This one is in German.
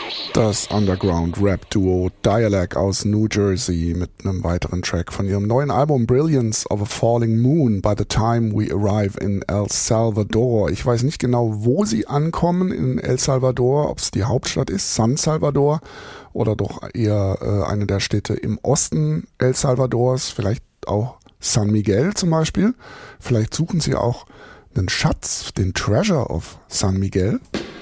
Das Underground-Rap-Duo Dialect aus New Jersey mit einem weiteren Track von ihrem neuen Album Brilliance of a Falling Moon by the time we arrive in El Salvador. Ich weiß nicht genau, wo sie ankommen in El Salvador, ob es die Hauptstadt ist, San Salvador, oder doch eher eine der Städte im Osten El Salvadors, vielleicht auch San Miguel zum Beispiel. Vielleicht suchen sie auch einen Schatz, den Treasure of San Miguel.